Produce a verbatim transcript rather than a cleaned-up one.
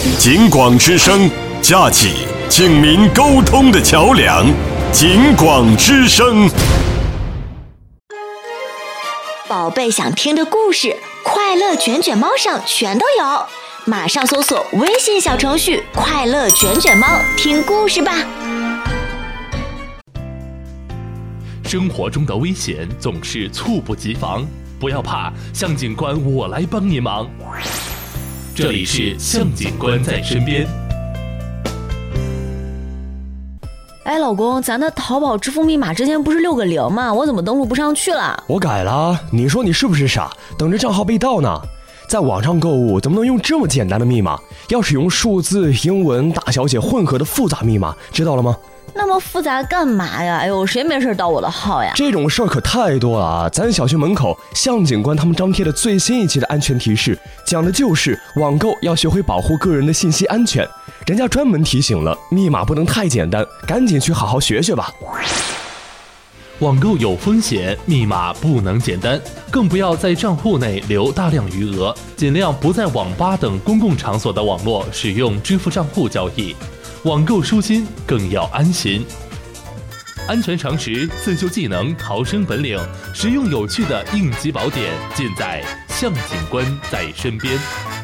警广之声，架起警民沟通的桥梁。警广之声， 宝贝想听的故事，快乐卷卷猫上全都有，马上搜索微信小程序“快乐卷卷猫”，听故事吧。 生活中的危险总是猝不及防，不要怕，向警官我来帮你忙。这里是向警官在身边。 哎，老公，咱的淘宝支付密码之前不是六个零吗？我怎么登录不上去了？ 我改了，你说你是不是傻？等着账号被盗呢？在网上购物怎么能用这么简单的密码？要使用数字、英文、大小写混合的复杂密码，知道了吗？ 那么复杂干嘛呀？哎呦，谁没事盗我的号呀？ 这种事儿可太多了啊！咱小区门口向警官他们张贴的最新一期的安全提示，讲的就是网购要学会保护个人的信息安全。人家专门提醒了，密码不能太简单，赶紧去好好学学吧。 网购有风险，密码不能简单，更不要在账户内留大量余额，尽量不在网吧等公共场所的网络使用支付账户交易。网购舒心，更要安心。安全常识、自救技能、逃生本领，实用有趣的应急宝典，尽在向警官在身边。